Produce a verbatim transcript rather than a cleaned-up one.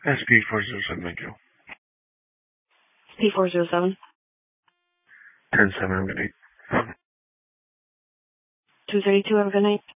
S P four zero seven, thank you. P four zero seven. ten seven, have a good night. two thirty-two, have a good night.